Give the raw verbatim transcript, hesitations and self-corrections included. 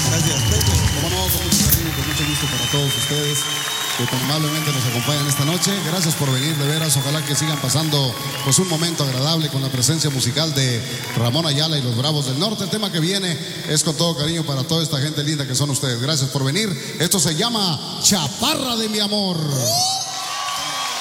Gracias, gracias. Como no, con mucho cariño, con mucho gusto para todos ustedes que tan amablemente nos acompañan esta noche. Gracias por venir, de veras. Ojalá que sigan pasando pues un momento agradable con la presencia musical de Ramón Ayala y los Bravos del Norte. El tema que viene es con todo cariño para toda esta gente linda que son ustedes. Gracias por venir. Esto se llama Chaparra de mi amor.